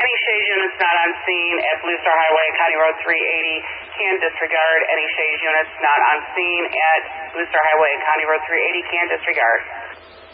any Shays units not on scene at Blue Star Highway and County Road 380 can disregard. Any Shays units not on scene at Blue Star Highway and County Road 380 can disregard.